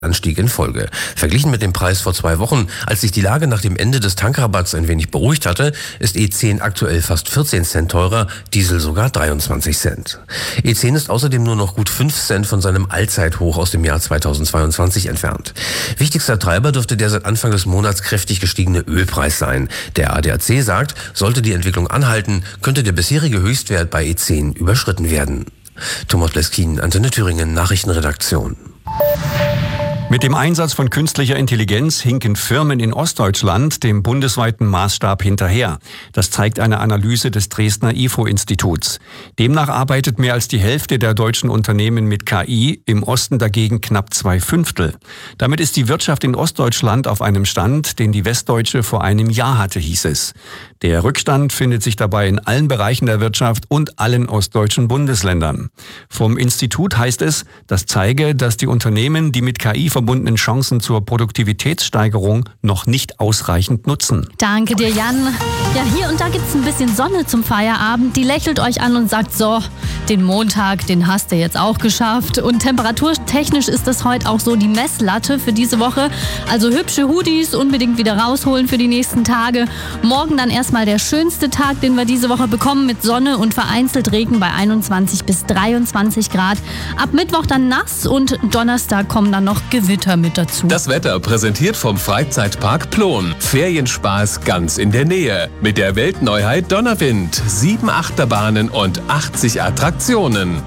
Anstieg in Folge. Verglichen mit dem Preis vor 2 Wochen, als sich die Lage nach dem Ende des Tankrabatts ein wenig beruhigt hatte, ist E10 aktuell fast 14 Cent teurer, Diesel sogar 23 Cent. E10 ist außerdem nur noch gut 5 Cent von seinem Allzeithoch aus dem Jahr 2022 entfernt. Wichtigster Treiber dürfte der seit Anfang des Monats kräftig gestiegene Ölpreis sein. Der ADAC sagt, sollte die Entwicklung anhalten, könnte der bisherige Höchstwert bei E10 überschritten werden. Thomas Leskin, Antenne Thüringen, Nachrichtenredaktion. Mit dem Einsatz von künstlicher Intelligenz hinken Firmen in Ostdeutschland dem bundesweiten Maßstab hinterher. Das zeigt eine Analyse des Dresdner IFO-Instituts. Demnach arbeitet mehr als die Hälfte der deutschen Unternehmen mit KI, im Osten dagegen knapp 2/5. Damit ist die Wirtschaft in Ostdeutschland auf einem Stand, den die Westdeutsche vor einem Jahr hatte, hieß es. Der Rückstand findet sich dabei in allen Bereichen der Wirtschaft und allen ostdeutschen Bundesländern. Vom Institut heißt es, das zeige, dass die Unternehmen die mit KI verbundenen Chancen zur Produktivitätssteigerung noch nicht ausreichend nutzen. Danke dir, Jan. Ja, hier und da gibt's ein bisschen Sonne zum Feierabend. Die lächelt euch an und sagt, so, den Montag, den hast du jetzt auch geschafft. Und temperaturtechnisch ist das heute auch so die Messlatte für diese Woche. Also hübsche Hoodies unbedingt wieder rausholen für die nächsten Tage. Morgen dann erstmal der schönste Tag, den wir diese Woche bekommen, mit Sonne und vereinzelt Regen bei 21 bis 23 Grad. Ab Mittwoch dann nass und Donnerstag kommen dann noch Gewitter mit dazu. Das Wetter präsentiert vom Freizeitpark Plon. Ferienspaß ganz in der Nähe. Mit der Weltneuheit Donnerwind. 7 Achterbahnen und 80 Attraktionen.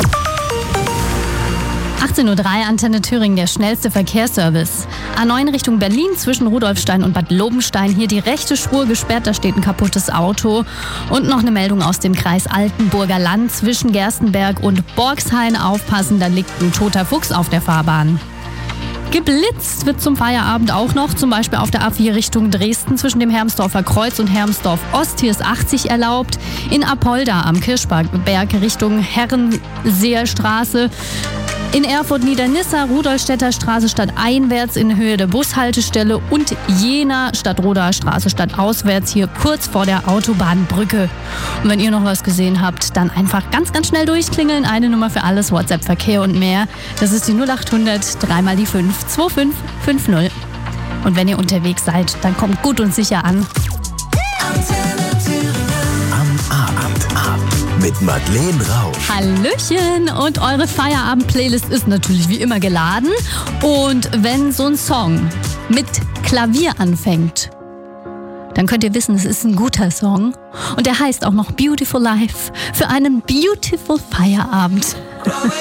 18:03 Uhr, Antenne Thüringen, der schnellste Verkehrsservice. A9 Richtung Berlin zwischen Rudolfstein und Bad Lobenstein. Hier die rechte Spur gesperrt, da steht ein kaputtes Auto. Und noch eine Meldung aus dem Kreis Altenburger Land zwischen Gerstenberg und Borgshain. Aufpassen, da liegt ein toter Fuchs auf der Fahrbahn. Geblitzt wird zum Feierabend auch noch, zum Beispiel auf der A4 Richtung Dresden zwischen dem Hermsdorfer Kreuz und Hermsdorf Ost. Hier ist 80 erlaubt. In Apolda am Kirschberg Richtung Herrenseerstraße. In Erfurt-Niedernissa, Rudolstädter Straße stadteinwärts in Höhe der Bushaltestelle und Jena Stadtrodaer Straße stadtauswärts, hier kurz vor der Autobahnbrücke. Und wenn ihr noch was gesehen habt, dann einfach ganz, ganz schnell durchklingeln. Eine Nummer für alles, WhatsApp, Verkehr und mehr. Das ist die 0800 3 mal die 5 2550. Und wenn ihr unterwegs seid, dann kommt gut und sicher an. Mit Madeleine Rausch. Hallöchen! Und eure Feierabend-Playlist ist natürlich wie immer geladen. Und wenn so ein Song mit Klavier anfängt, dann könnt ihr wissen, es ist ein guter Song. Und der heißt auch noch Beautiful Life für einen Beautiful Feierabend.